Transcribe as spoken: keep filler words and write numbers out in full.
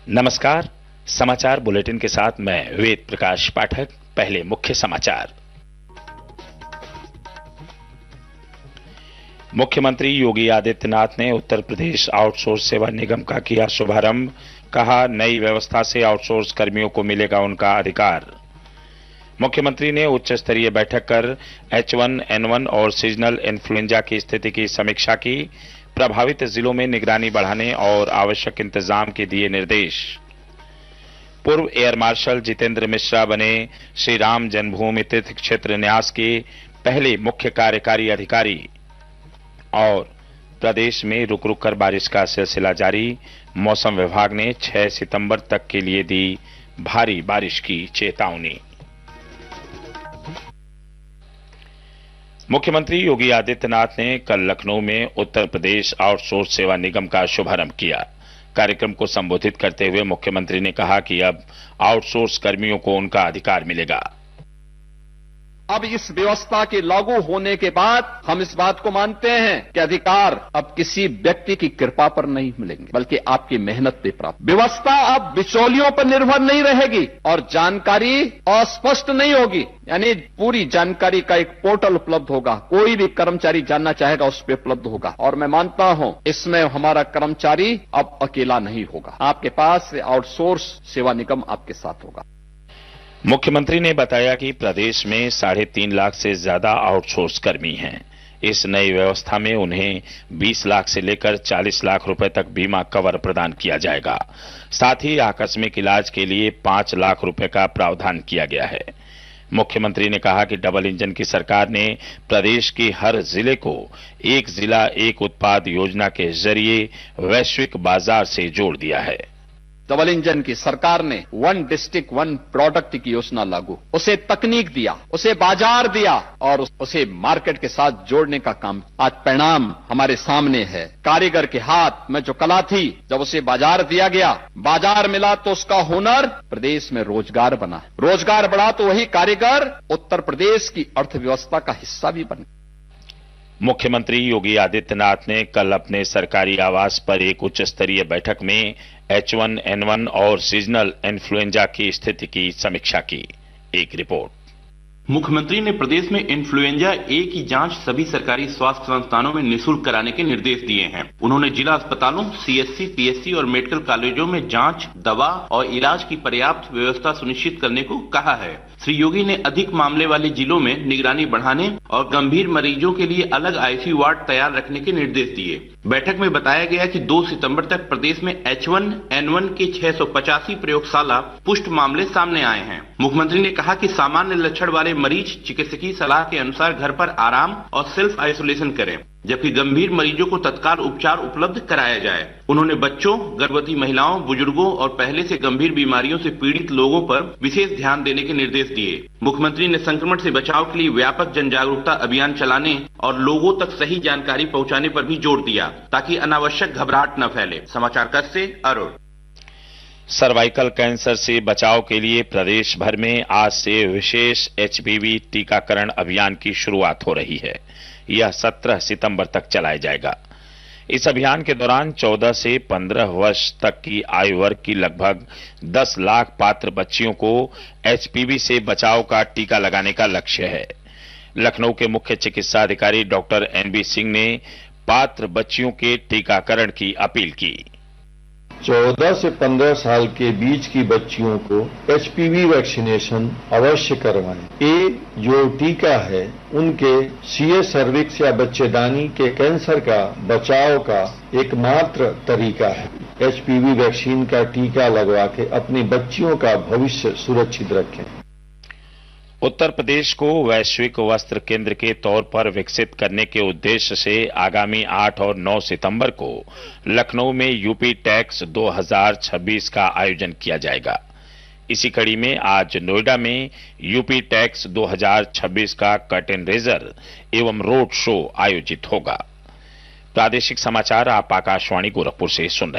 नमस्कार। समाचार बुलेटिन के साथ मैं वेद प्रकाश पाठक। पहले मुख्य समाचार। मुख्यमंत्री योगी आदित्यनाथ ने उत्तर प्रदेश आउटसोर्स सेवा निगम का किया शुभारंभ। कहा, नई व्यवस्था से आउटसोर्स कर्मियों को मिलेगा उनका अधिकार। मुख्यमंत्री ने उच्च स्तरीय बैठक कर एच वन एन वन और सीजनल इन्फ्लुएंजा की स्थिति की समीक्षा की। प्रभावित जिलों में निगरानी बढ़ाने और आवश्यक इंतजाम के दिए निर्देश। पूर्व एयर मार्शल जितेंद्र मिश्रा बने श्री राम जन्मभूमि तीर्थ क्षेत्र न्यास के पहले मुख्य कार्यकारी अधिकारी। और प्रदेश में रुक रुक कर बारिश का सिलसिला जारी। मौसम विभाग ने छह सितंबर तक के लिए दी भारी बारिश की चेतावनी। मुख्यमंत्री योगी आदित्यनाथ ने कल लखनऊ में उत्तर प्रदेश आउटसोर्स सेवा निगम का शुभारंभ किया। कार्यक्रम को संबोधित करते हुए मुख्यमंत्री ने कहा कि अब आउटसोर्स कर्मियों को उनका अधिकार मिलेगा। अब इस व्यवस्था के लागू होने के बाद हम इस बात को मानते हैं कि अधिकार अब किसी व्यक्ति की कृपा पर नहीं मिलेंगे, बल्कि आपकी मेहनत पे प्राप्त। व्यवस्था अब बिचौलियों पर निर्भर नहीं रहेगी और जानकारी अस्पष्ट नहीं होगी, यानी पूरी जानकारी का एक पोर्टल उपलब्ध होगा। कोई भी कर्मचारी जानना चाहेगा उस पर उपलब्ध होगा। और मैं मानता हूं इसमें हमारा कर्मचारी अब अकेला नहीं होगा। आपके पास आउटसोर्स सेवा निगम आपके साथ होगा। मुख्यमंत्री ने बताया कि प्रदेश में साढ़े तीन लाख से ज्यादा आउटसोर्स कर्मी हैं। इस नई व्यवस्था में उन्हें बीस लाख से लेकर चालीस लाख रुपए तक बीमा कवर प्रदान किया जाएगा। साथ ही आकस्मिक इलाज के लिए पांच लाख रुपए का प्रावधान किया गया है। मुख्यमंत्री ने कहा कि डबल इंजन की सरकार ने प्रदेश के हर जिले को एक जिला एक उत्पाद योजना के जरिए वैश्विक बाजार से जोड़ दिया है। डबल इंजन की सरकार ने वन डिस्ट्रिक्ट वन प्रोडक्ट की योजना लागू, उसे तकनीक दिया, उसे बाजार दिया और उसे मार्केट के साथ जोड़ने का काम। आज परिणाम हमारे सामने है। कारीगर के हाथ में जो कला थी, जब उसे बाजार दिया गया, बाजार मिला तो उसका हुनर प्रदेश में रोजगार बना। रोजगार बढ़ा तो वही कारीगर उत्तर प्रदेश की अर्थव्यवस्था का हिस्सा भी बने। मुख्यमंत्री योगी आदित्यनाथ ने कल अपने सरकारी आवास पर एक उच्च स्तरीय बैठक में एच वन एन वन और सीजनल इन्फ्लुएंजा की स्थिति की समीक्षा की। एक रिपोर्ट। मुख्यमंत्री ने प्रदेश में इन्फ्लुएंजा ए की जांच सभी सरकारी स्वास्थ्य संस्थानों में निःशुल्क कराने के निर्देश दिए हैं। उन्होंने जिला अस्पतालों, C S C, P S C और मेडिकल कॉलेजों में जांच, दवा और इलाज की पर्याप्त व्यवस्था सुनिश्चित करने को कहा है। श्री योगी ने अधिक मामले वाले जिलों में निगरानी बढ़ाने और गंभीर मरीजों के लिए अलग आई सी यू वार्ड तैयार रखने के निर्देश दिए। बैठक में बताया गया कि दो सितंबर तक प्रदेश में एच वन एन वन के छह सौ पचासी प्रयोगशाला पुष्ट मामले सामने आए हैं। मुख्यमंत्री ने कहा कि सामान्य लक्षण वाले मरीज चिकित्सकीय सलाह के अनुसार घर पर आराम और सेल्फ आइसोलेशन करें, जबकि गंभीर मरीजों को तत्काल उपचार उपलब्ध कराया जाए। उन्होंने बच्चों, गर्भवती महिलाओं, बुजुर्गों और पहले से गंभीर बीमारियों से पीड़ित लोगों पर विशेष ध्यान देने के निर्देश दिए। मुख्यमंत्री ने संक्रमण से बचाव के लिए व्यापक जन जागरूकता अभियान चलाने और लोगों तक सही जानकारी पहुंचाने पर भी जोर दिया, ताकि अनावश्यक घबराहट न फैले। समाचार कक्ष से अरुण। सर्वाइकल कैंसर से बचाव के लिए प्रदेश भर में आज से विशेष एच पी वी टीकाकरण अभियान की शुरुआत हो रही है। यह सत्रह सितंबर तक चलाया जाएगा। इस अभियान के दौरान चौदह से पंद्रह वर्ष तक की आयु वर्ग की लगभग दस लाख पात्र बच्चियों को एच पी वी से बचाव का टीका लगाने का लक्ष्य है। लखनऊ के मुख्य चिकित्सा अधिकारी डॉक्टर एन बी सिंह ने पात्र बच्चियों के टीकाकरण की अपील की। चौदह से पंद्रह साल के बीच की बच्चियों को एच पी वी वैक्सीनेशन अवश्य करवाएं। ये जो टीका है उनके सी ए सर्विक्स या बच्चेदानी के कैंसर का बचाव का एकमात्र तरीका है। एच पी वी वैक्सीन का टीका लगवा के अपनी बच्चियों का भविष्य सुरक्षित रखें। उत्तर प्रदेश को वैश्विक वस्त्र केंद्र के तौर पर विकसित करने के उद्देश्य से आगामी आठ और नौ सितंबर को लखनऊ में यूपी टैक्स दो हज़ार छब्बीस का आयोजन किया जाएगा। इसी कड़ी में आज नोएडा में यूपी टैक्स दो हज़ार छब्बीस का कर्टेन रेजर एवं रोड शो आयोजित होगा। प्रादेशिक समाचार आप आकाशवाणी गोरखपुर से सुन रहे हैं।